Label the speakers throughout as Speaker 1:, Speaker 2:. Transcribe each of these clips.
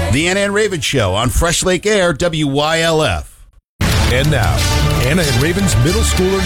Speaker 1: The Anna and Raven Show on Fresh Lake Air, WYLF.
Speaker 2: And now, Anna and Raven's Middle Schooler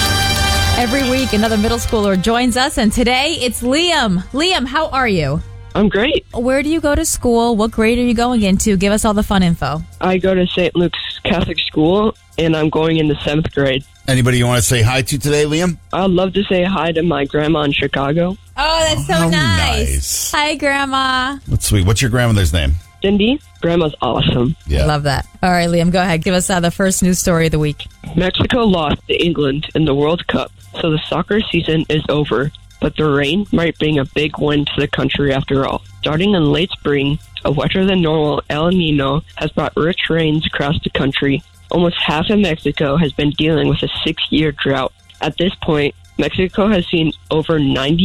Speaker 2: News.
Speaker 3: Every week, another middle schooler joins us, and today it's Liam. Liam, how are you?
Speaker 4: I'm great.
Speaker 3: Where do you go to school? What grade are you going into? Give us all the fun info.
Speaker 4: I go to St. Luke's Catholic School, and I'm going into 7th grade.
Speaker 1: Anybody you want to say hi to today, Liam?
Speaker 4: I'd love to say hi to my grandma in Chicago.
Speaker 3: Oh, that's so
Speaker 1: How
Speaker 3: nice.
Speaker 1: nice.
Speaker 3: Hi, Grandma.
Speaker 1: That's sweet. What's your grandmother's name?
Speaker 4: Cindy, grandma's awesome.
Speaker 1: Yeah.
Speaker 3: Love that. All right, Liam, go ahead. Give us the first news story of the week.
Speaker 4: Mexico lost to England in the World Cup, so the soccer season is over. But the rain might bring a big win to the country after all. Starting in late spring, a wetter-than-normal El Nino has brought rich rains across the country. Almost half of Mexico has been dealing with a 6-year drought. At this point, Mexico has seen over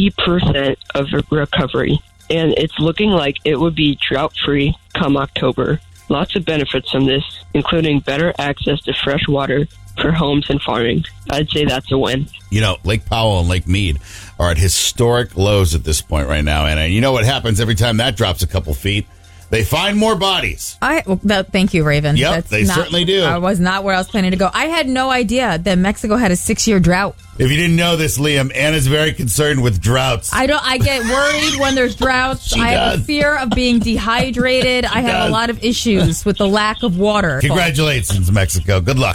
Speaker 4: 90% of recovery, and it's looking like it would be drought-free come October. Lots of benefits from this, including better access to fresh water for homes and farming. I'd say that's a win.
Speaker 1: You know, Lake Powell and Lake Mead are at historic lows at this point right now. And you know what happens every time that drops a couple feet? They find more bodies.
Speaker 3: Thank you, Raven.
Speaker 1: Yep, they certainly do.
Speaker 3: I was not where I was planning to go. I had no idea that Mexico had a 6-year drought.
Speaker 1: If you didn't know this, Liam, Anna's very concerned with droughts.
Speaker 3: I get worried when there's droughts.
Speaker 1: She
Speaker 3: I have a
Speaker 1: does.
Speaker 3: fear of being dehydrated. I have
Speaker 1: does.
Speaker 3: a lot of issues with the lack of water.
Speaker 1: Congratulations, Mexico. Good luck.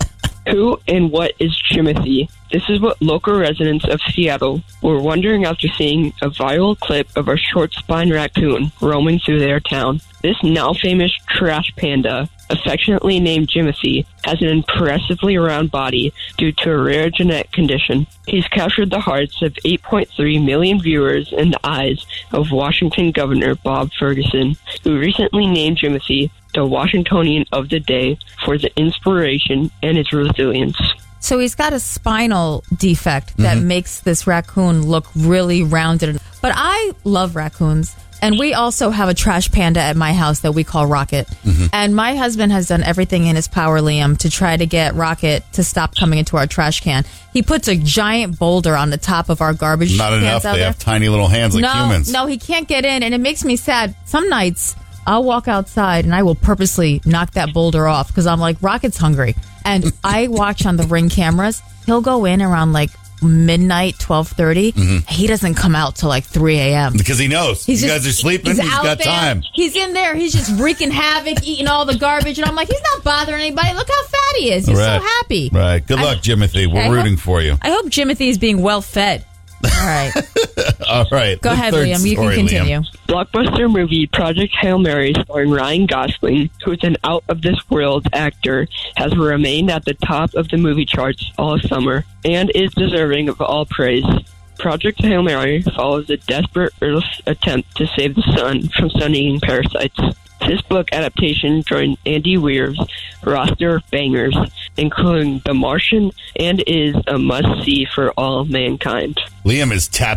Speaker 4: Who and what is Jimothy? This is what local residents of Seattle were wondering after seeing a viral clip of a short-spined raccoon roaming through their town. This now-famous trash panda, affectionately named Jimothy, has an impressively round body due to a rare genetic condition. He's captured the hearts of 8.3 million viewers and the eyes of Washington Governor Bob Ferguson, who recently named Jimothy the Washingtonian of the day for the inspiration and its resilience.
Speaker 3: So he's got a spinal defect that makes this raccoon look really rounded. But I love raccoons. And we also have a trash panda at my house that we call Rocket. And my husband has done everything in his power, Liam, to try to get Rocket to stop coming into our trash can. He puts a giant boulder on the top of our garbage
Speaker 1: Not
Speaker 3: cans
Speaker 1: enough.
Speaker 3: out
Speaker 1: They
Speaker 3: there.
Speaker 1: have tiny little hands like humans.
Speaker 3: No, he can't get in, and it makes me sad. Some nights, I'll walk outside, and I will purposely knock that boulder off because I'm like, Rocket's hungry. And I watch on the Ring cameras. He'll go in around like midnight, 12:30. He doesn't come out till like 3 a.m.
Speaker 1: Because he knows. You guys are sleeping. He's
Speaker 3: out
Speaker 1: got
Speaker 3: there.
Speaker 1: time.
Speaker 3: He's in there. He's just wreaking havoc, eating all the garbage. And I'm like, he's not bothering anybody. Look how fat he is. He's so happy.
Speaker 1: Right. Good luck, Jimothy. We're rooting for you.
Speaker 3: I hope Jimothy is being well fed. All right.
Speaker 1: All right.
Speaker 3: Go
Speaker 1: The
Speaker 3: ahead,
Speaker 1: third
Speaker 3: Liam. You can
Speaker 1: story,
Speaker 3: continue.
Speaker 1: Liam.
Speaker 4: Blockbuster movie Project Hail Mary starring Ryan Gosling, who's an out-of-this-world actor, has remained at the top of the movie charts all summer and is deserving of all praise. Project Hail Mary follows a desperate Earth attempt to save the sun from sun-eating parasites. This book adaptation joined Andy Weir's roster of bangers, including The Martian, and is a must-see for all mankind.
Speaker 1: Liam is tapped